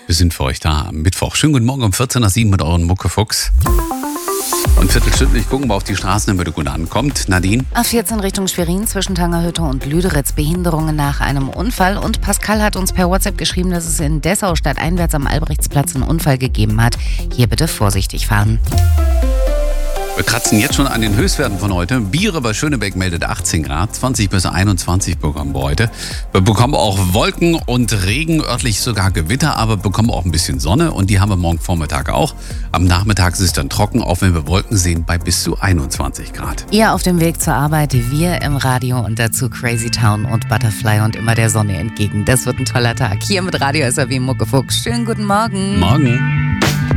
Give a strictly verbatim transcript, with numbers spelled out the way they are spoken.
Wir sind für euch da am Mittwoch. Schönen guten Morgen um vierzehn nach sieben mit euren Muckefuchs. Und viertelstündlich gucken wir auf die Straßen, damit ihr gut ankommt. Nadine? A vierzehn Richtung Schwerin zwischen Tangerhütte und Lüderitz Behinderungen nach einem Unfall. Und Pascal hat uns per WhatsApp geschrieben, dass es in Dessau stadteinwärts am Albrechtsplatz einen Unfall gegeben hat. Hier bitte vorsichtig fahren. Wir kratzen jetzt schon an den Höchstwerten von heute. Biere bei Schönebeck meldet achtzehn Grad, zwanzig bis einundzwanzig bekommen wir heute. Wir bekommen auch Wolken und Regen, örtlich sogar Gewitter, aber bekommen auch ein bisschen Sonne und die haben wir morgen Vormittag auch. Am Nachmittag ist es dann trocken, auch wenn wir Wolken sehen, bei bis zu einundzwanzig Grad. Ihr auf dem Weg zur Arbeit, wir im Radio und dazu Crazy Town und Butterfly und immer der Sonne entgegen. Das wird ein toller Tag. Hier mit Radio S R W Muckefuchs. Schönen guten Morgen. Morgen.